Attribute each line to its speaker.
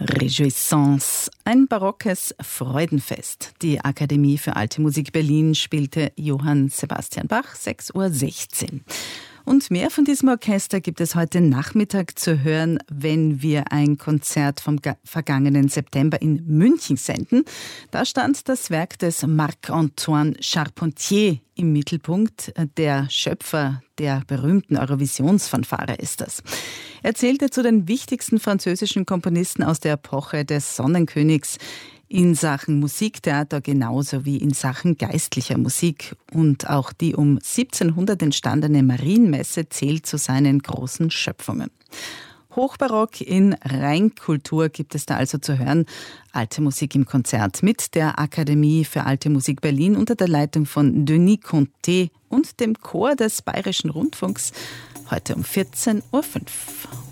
Speaker 1: Rejoissance, ein barockes Freudenfest. Die Akademie für Alte Musik Berlin spielte Johann Sebastian Bach, 6:16 Uhr. Und mehr von diesem Orchester gibt es heute Nachmittag zu hören, wenn wir ein Konzert vom vergangenen September in München senden. Da stand das Werk des Marc-Antoine Charpentier im Mittelpunkt. Der Schöpfer der berühmten Eurovisionsfanfare ist das. Er zählte zu den wichtigsten französischen Komponisten aus der Epoche des Sonnenkönigs. In Sachen Musiktheater genauso wie in Sachen geistlicher Musik. Und auch die um 1700 entstandene Marienmesse zählt zu seinen großen Schöpfungen. Hochbarock in Reinkultur gibt es da also zu hören. Alte Musik im Konzert mit der Akademie für Alte Musik Berlin unter der Leitung von Denis Conté und dem Chor des Bayerischen Rundfunks heute um 14:05 Uhr.